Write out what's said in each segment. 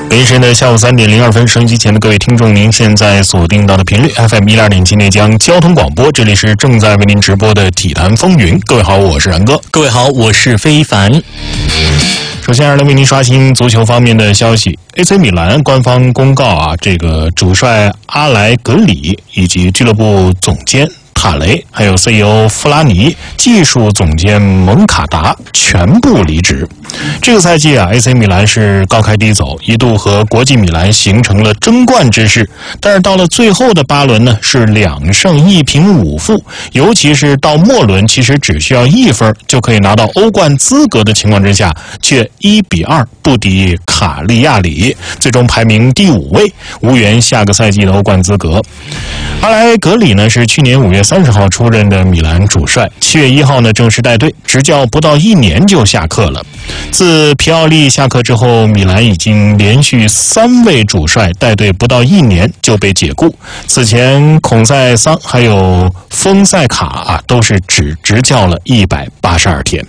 北京时间的下午3点02分，收音机前的各位听众，您现在锁定到的频率 FM102.7内江交通广播，这里是正在为您直播的体坛风云。各位好，我是然哥。 各位好，我是非凡。 首先来为您刷新足球方面的消息。AC 米兰官方公告这个主帅阿莱格里以及俱乐部总监塔雷，还有 CEO 弗拉尼、技术总监蒙卡达全部离职。这个赛季AC 米兰是高开低走，一度和国际米兰形成了争冠之势，但是到了最后的8轮呢，是2胜1平5负，尤其是到末轮，其实只需要1分就可以拿到欧冠资格的情况之下，却1-2不敌卡利亚里，最终排名第5位，无缘下个赛季的欧冠资格。阿莱格里呢是去年5月30号出任的米兰主帅，7月1号呢正式带队，执教不到1年就下课了。自皮奥利下课之后，米兰已经连续3位主帅带队不到1年就被解雇。此前孔塞桑还有丰塞卡都是只执教了182天。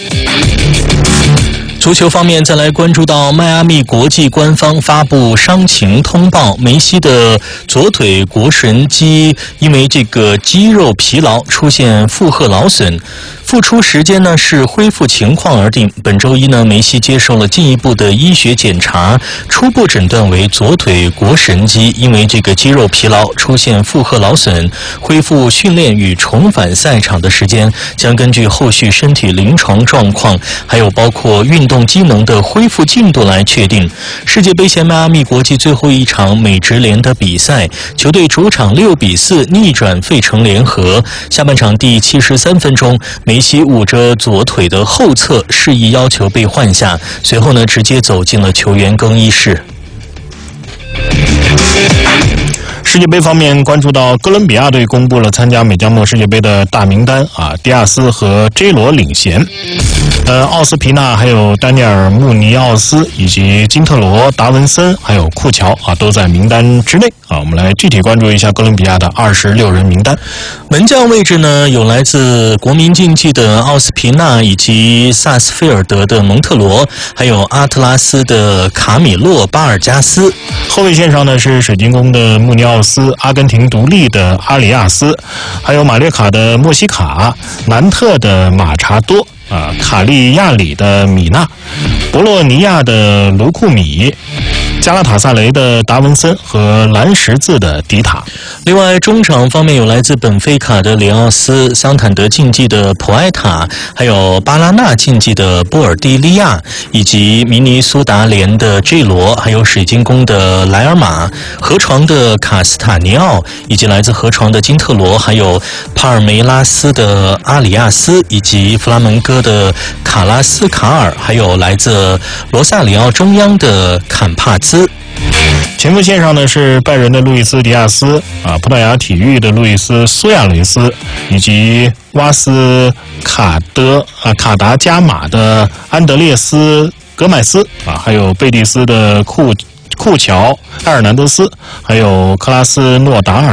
足球方面，再来关注到迈阿密国际官方发布伤情通报，梅西的左腿腘绳肌因为这个肌肉疲劳出现负荷劳损，复出时间呢是恢复情况而定。本周一呢，梅西接受了进一步的医学检查，初步诊断为左腿腘绳肌因为这个肌肉疲劳出现负荷劳损，恢复训练与重返赛场的时间将根据后续身体临床状况，还有包括运动机能的恢复进度来确定。世界杯前迈阿密国际最后一场美职联的比赛，球队主场6-4逆转费城联合。下半场第73分钟，梅西捂着左腿的后侧，示意要求被换下，随后呢直接走进了球员更衣室。 世界杯方面，关注到哥伦比亚队公布了参加美加墨世界杯的大名单迪亚斯和 J 罗领衔，奥斯皮纳还有丹尼尔穆尼奥斯以及金特罗、达文森还有库乔都在名单之内我们来具体关注一下哥伦比亚的26人名单。 门将位置呢，有来自国民竞技的奥斯皮纳以及萨斯菲尔德的蒙特罗，还有阿特拉斯的卡米洛巴尔加斯。 后卫线上呢是水晶宫的穆尼奥斯、阿根廷独立的阿里亚斯，还有马略卡的莫西卡、南特的马查多卡利亚里的米纳、博洛尼亚的卢库米、加拉塔萨雷的达文森和蓝十字的迪塔。 另外中场方面有来自本菲卡的里奥斯、桑坦德竞技的普埃塔，还有巴拉纳竞技的波尔蒂利亚，以及明尼苏达联的 J 罗，还有水晶宫的莱尔马、河床的卡斯塔尼奥，以及来自河床的金特罗，还有帕尔梅拉斯的阿里亚斯，以及弗拉门戈的卡拉斯卡尔，还有来自罗萨里奥中央的坎帕兹。 前锋线上呢是拜仁的路易斯·迪亚斯葡萄牙体育的路易斯·苏亚雷斯，以及瓦斯卡达加马的安德烈斯·格麦斯还有贝蒂斯的库乔、埃尔南德斯，还有克拉斯诺达尔